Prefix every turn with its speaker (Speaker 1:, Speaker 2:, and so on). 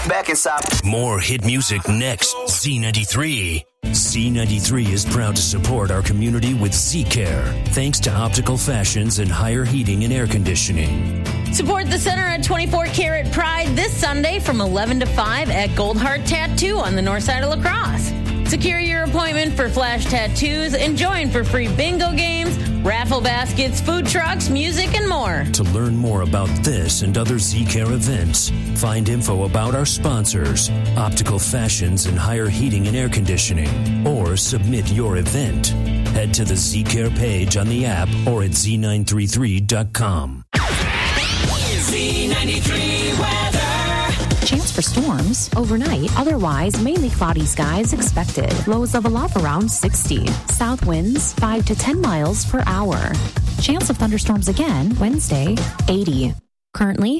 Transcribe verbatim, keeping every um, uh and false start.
Speaker 1: back inside.
Speaker 2: More hit music next. Z ninety-three. Z ninety-three is proud to support our community with Z-Care, thanks to Optical Fashions and Higher Heating and Air Conditioning.
Speaker 3: Support the center at twenty-four Karat Pride this Sunday from eleven to five at Goldheart Tattoo on the north side of La Crosse. Secure your appointment for flash tattoos and join for free bingo games, raffle baskets, food trucks, music, and more.
Speaker 2: To learn more about this and other Z-Care events, find info about our sponsors, Optical Fashions and Higher Heating and Air Conditioning, or submit your event. Head to the Z-Care page on the app or at Z nine three three dot com.
Speaker 4: Z ninety-three weather.
Speaker 5: Chance for storms overnight. Otherwise, mainly cloudy skies expected. Lows level off around sixty. South winds five to ten miles per hour. Chance of thunderstorms again Wednesday, eighty. Currently,